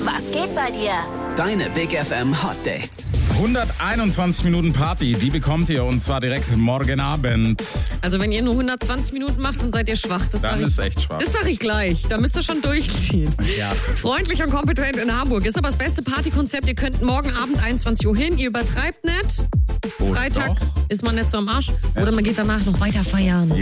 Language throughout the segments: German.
Was geht bei dir? Deine Big FM Hot Dates. 121 Minuten Party, die bekommt ihr und zwar direkt morgen Abend. Also wenn ihr nur 120 Minuten macht, dann seid ihr schwach. Dann ist echt schwach. Das sag ich gleich. Da müsst ihr schon durchziehen. Ja. Freundlich und kompetent in Hamburg ist aber das beste Partykonzept. Ihr könnt morgen Abend 21 Uhr hin. Ihr übertreibt nicht. Oh, Freitag doch. ist man nicht so am Arsch. Oder man geht danach noch weiter feiern.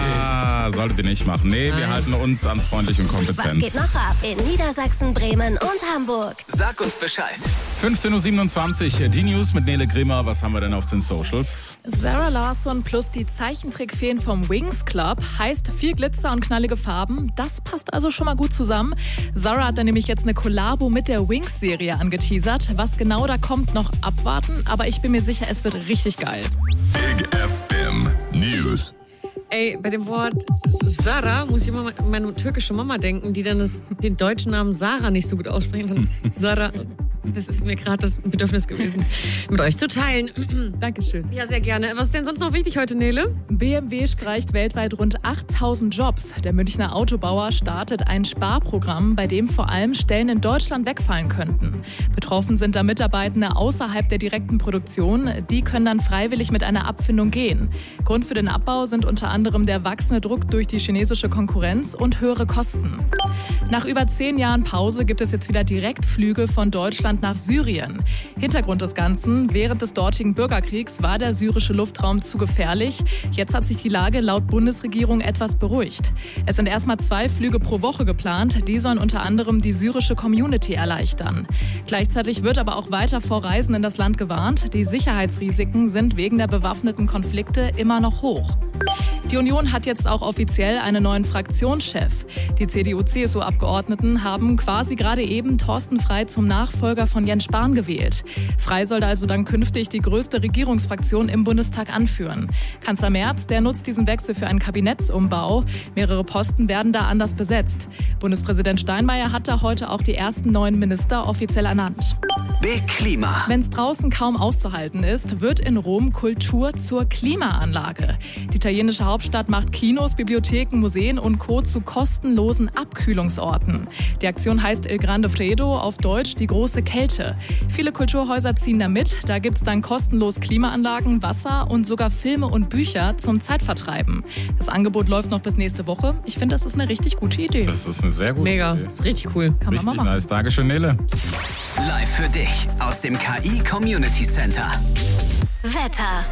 Ja, solltet ihr nicht machen. Nee, wir halten uns ans freundlich und Was kompetent. geht noch ab in Niedersachsen, Bremen und Hamburg? Sag uns Bescheid. 15.27 Uhr, die News mit Nele Grimmer. Was haben wir denn auf den Socials? Sarah Larsson plus die Zeichentrickfeen vom Wings Club heißt viel Glitzer und knallige Farben. Das passt also schon mal gut zusammen. Sarah hat dann nämlich jetzt eine Kollabo mit der Wings-Serie angeteasert. Was genau da kommt, noch abwarten. Aber ich bin mir sicher, es wird richtig geil. Big FM News. Ey, bei dem Wort Sarah muss ich immer an meine türkische Mama denken, die dann den deutschen Namen Sarah nicht so gut aussprechen kann. Sarah, das ist mir gerade das Bedürfnis gewesen, mit euch zu teilen. Dankeschön. Ja, sehr gerne. Was ist denn sonst noch wichtig heute, Nele? BMW streicht weltweit rund 8000 Jobs. Der Münchner Autobauer startet ein Sparprogramm, bei dem vor allem Stellen in Deutschland wegfallen könnten. Betroffen sind da Mitarbeitende außerhalb der direkten Produktion. Die können dann freiwillig mit einer Abfindung gehen. Grund für den Abbau sind unter anderem der wachsende Druck durch die chinesische Konkurrenz und höhere Kosten. Nach über 10 Jahren Pause gibt es jetzt wieder Direktflüge von Deutschland nach Syrien. Hintergrund des Ganzen: Während des dortigen Bürgerkriegs war der syrische Luftraum zu gefährlich. Jetzt hat sich die Lage laut Bundesregierung etwas beruhigt. Es sind erstmal 2 Flüge pro Woche geplant. Die sollen unter anderem die syrische Community erleichtern. Gleichzeitig wird aber auch weiter vor Reisen in das Land gewarnt. Die Sicherheitsrisiken sind wegen der bewaffneten Konflikte immer noch hoch. Die Union hat jetzt auch offiziell einen neuen Fraktionschef. Die CDU-CSU-Abgeordneten haben quasi gerade eben Thorsten Frey zum Nachfolger von Jens Spahn gewählt. Frey soll also dann künftig die größte Regierungsfraktion im Bundestag anführen. Kanzler Merz, der nutzt diesen Wechsel für einen Kabinettsumbau. Mehrere Posten werden da anders besetzt. Bundespräsident Steinmeier hat da heute auch die ersten neuen Minister offiziell ernannt. Big Klima. Wenn es draußen kaum auszuhalten ist, wird in Rom Kultur zur Klimaanlage. Die italienische Hauptstadt macht Kinos, Bibliotheken, Museen und Co. zu kostenlosen Abkühlungsorten. Die Aktion heißt Il Grande Freddo, auf Deutsch die große Kälte. Viele Kulturhäuser ziehen da mit. Da gibt es dann kostenlos Klimaanlagen, Wasser und sogar Filme und Bücher zum Zeitvertreiben. Das Angebot läuft noch bis nächste Woche. Ich finde, das ist eine richtig gute Idee. Das ist eine sehr gute Mega, Idee. das ist richtig cool. Kann man Richtig mal machen. nice. Dankeschön, Nele. Live für dich aus dem KI Community Center. Wetter.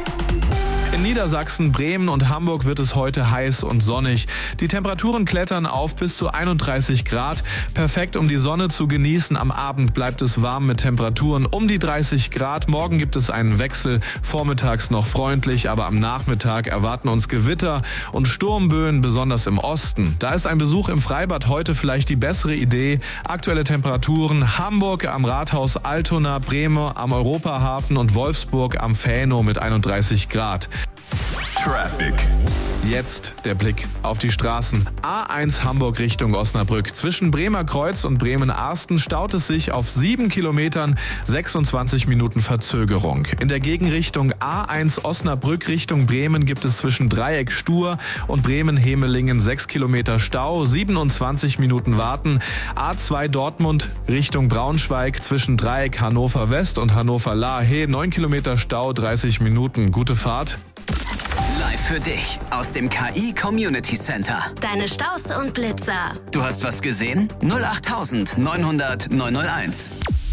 In Niedersachsen, Bremen und Hamburg wird es heute heiß und sonnig. Die Temperaturen klettern auf bis zu 31 Grad. Perfekt, um die Sonne zu genießen. Am Abend bleibt es warm mit Temperaturen um die 30 Grad. Morgen gibt es einen Wechsel. Vormittags noch freundlich, aber am Nachmittag erwarten uns Gewitter und Sturmböen, besonders im Osten. Da ist ein Besuch im Freibad heute vielleicht die bessere Idee. Aktuelle Temperaturen: Hamburg am Rathaus Altona, Bremen am Europahafen und Wolfsburg am Fähno mit 31 Grad. Traffic. Jetzt der Blick auf die Straßen. A1 Hamburg Richtung Osnabrück. Zwischen Bremer Kreuz und Bremen-Arsten staut es sich auf 7 Kilometern, 26 Minuten Verzögerung. In der Gegenrichtung A1 Osnabrück Richtung Bremen gibt es zwischen Dreieck Stur und Bremen-Hemelingen 6 Kilometer Stau, 27 Minuten warten. A2 Dortmund Richtung Braunschweig zwischen Dreieck Hannover West und Hannover Lahe 9 Kilometer Stau, 30 Minuten. Gute Fahrt. Live für dich aus dem KI Community Center. Deine Staus und Blitzer. Du hast was gesehen? 08900 901.